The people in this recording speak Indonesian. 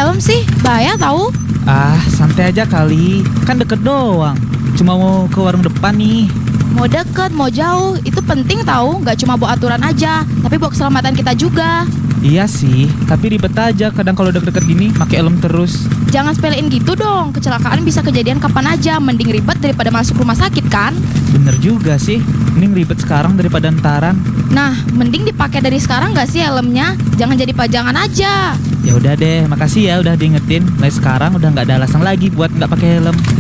helm sih? Bahaya tahu. Ah, santai aja kali. Kan deket doang. Cuma mau ke warung depan nih. Mau deket, mau jauh, itu penting tahu. Nggak cuma buat aturan aja, tapi buat keselamatan kita juga. Iya sih, tapi ribet aja kadang kalau deket-deket gini pakai helm terus. Jangan sepelein gitu dong. Kecelakaan bisa kejadian kapan aja. Mending ribet daripada masuk rumah sakit kan? Bener juga sih. Mending ribet sekarang daripada ntaran. Nah, mending dipakai dari sekarang nggak sih helmnya? Jangan jadi pajangan aja. Ya udah deh, makasih ya udah diingetin. Mulai sekarang udah nggak ada alasan lagi buat nggak pakai helm.